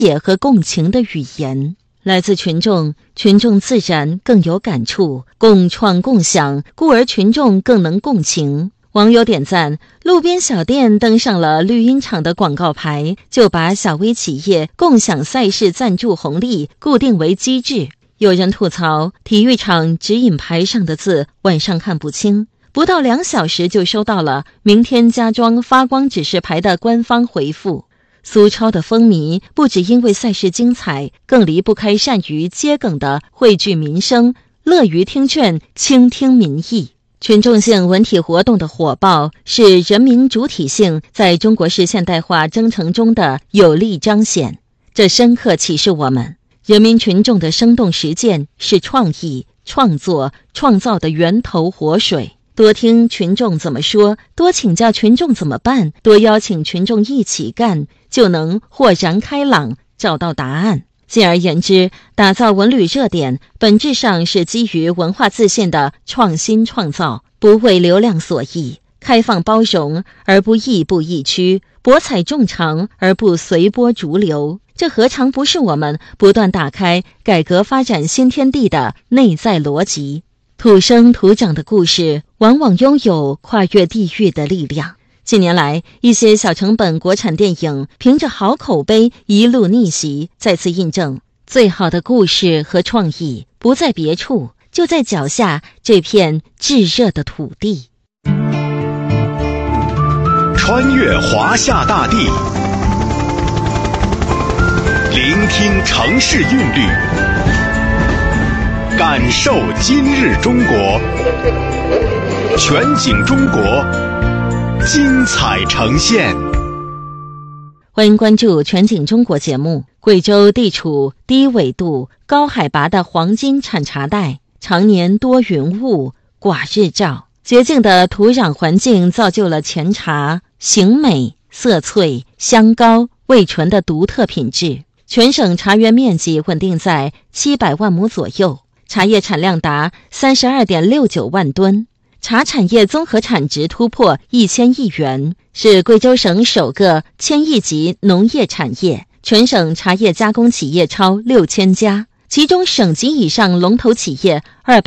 解和共情的语言。来自群众，群众自然更有感触，共创共享，故而群众更能共情。网友点赞，路边小店登上了绿茵场的广告牌，就把小微企业共享赛事赞助红利固定为机制。有人吐槽，体育场指引牌上的字晚上看不清，不到2小时就收到了明天加装发光指示牌的官方回复。苏超的风靡不只因为赛事精彩，更离不开善于接梗的汇聚民生，乐于听劝，倾听民意。群众性文体活动的火爆，是人民主体性在中国式现代化征程中的有力彰显。这深刻启示我们，人民群众的生动实践是创意、创作、创造的源头活水。多听群众怎么说，多请教群众怎么办，多邀请群众一起干，就能豁然开朗，找到答案。进而言之，打造文旅热点本质上是基于文化自信的创新创造，不为流量所役，开放包容而不亦步亦趋，博采众长而不随波逐流。这何尝不是我们不断打开改革发展新天地的内在逻辑？土生土长的故事往往拥有跨越地域的力量。近年来，一些小成本国产电影凭着好口碑一路逆袭，再次印证最好的故事和创意不在别处，就在脚下这片炙热的土地。 穿越华夏大地，聆听城市韵律，感受今日中国，全景中国，精彩呈现。 欢迎关注全景中国节目。贵州地处低纬度、高海拔的黄金产茶带，常年多云雾、寡日照，洁净的土壤环境造就了前茶形美、色脆、香高、味醇的独特品质。全省茶园面积稳定在700万亩左右，茶叶产量达32.69万吨，茶产业综合产值突破1000亿元，是贵州省首个1000亿级农业产业。全省茶叶加工企业超6000家，其中省级以上龙头企业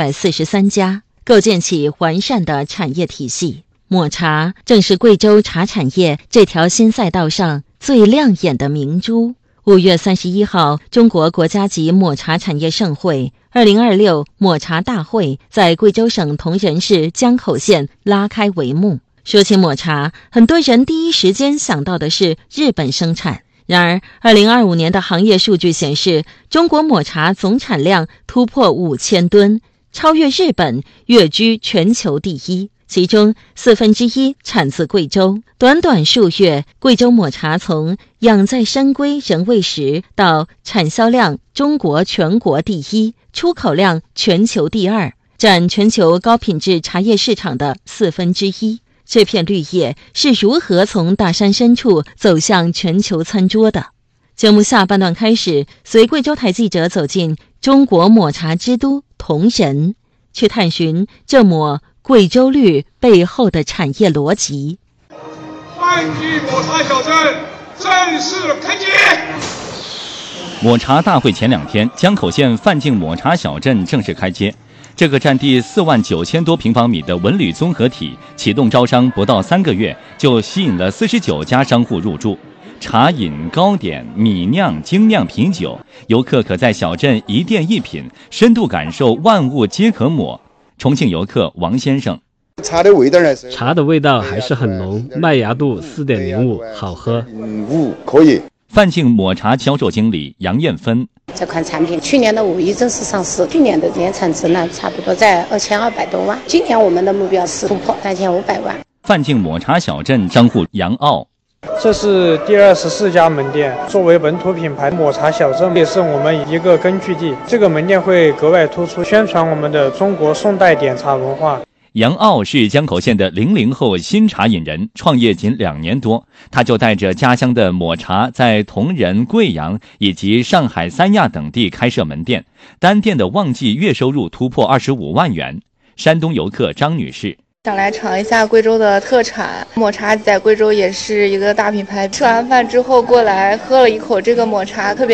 243家，构建起完善的产业体系。抹茶正是贵州茶产业这条新赛道上最亮眼的明珠。5月31号，中国国家级抹茶产业盛会2026抹茶大会在贵州省铜仁市江口县拉开帷幕。说起抹茶，很多人第一时间想到的是日本生产。然而2025年的行业数据显示，中国抹茶总产量突破5000吨，超越日本，跃居全球第一。其中1/4产自贵州。短短数月，贵州抹茶从养在深闺人未识到产销量中国全国第一，出口量全球第2，占全球高品质茶叶市场的1/4。这片绿叶是如何从大山深处走向全球餐桌的？节目下半段开始，随贵州台记者走进中国抹茶之都铜仁，去探寻这抹贵州绿背后的产业逻辑。 范记抹茶小镇正式开街。 抹茶大会前2天，江口县范进抹茶小镇正式开街。这个占地49000多平方米的文旅综合体启动招商不到3个月，就吸引了49家商户入驻。茶饮、糕点、米酿、精酿啤酒，游客可在小镇一店一品，深度感受万物皆可抹。重庆游客王先生， 茶的味道还是很浓，麦芽度4.05，好喝。 可以。 范进抹茶销售经理杨艳芬， 这款产品去年的5月正式上市，去年的年产值呢差不多在2200多万，今年我们的目标是突破3500万。 范进抹茶小镇商户杨傲， 这是第24家门店，作为本土品牌，抹茶小镇也是我们一个根据地。这个门店会格外突出，宣传我们的中国宋代点茶文化。 杨傲是江口县的00后新茶饮人，创业仅2年多，他就带着家乡的抹茶在铜仁、贵阳以及上海、三亚等地开设门店，单店的旺季月收入突破25万元。山东游客张女士， 想来尝一下贵州的特产抹茶，在贵州也是一个大品牌。吃完饭之后过来喝了一口这个抹茶，特别